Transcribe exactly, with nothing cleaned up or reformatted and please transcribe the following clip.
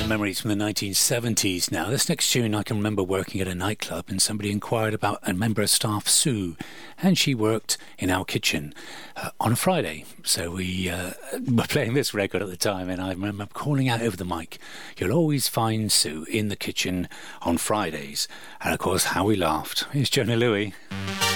memories from the nineteen seventies now. This next tune, I can remember working at a nightclub and somebody inquired about a member of staff, Sue, and she worked in our kitchen uh, on a Friday. So we uh, were playing this record at the time, and I remember calling out over the mic, "You'll always find Sue in the kitchen on Fridays." And of course, how we laughed. Here's Jona Lewie.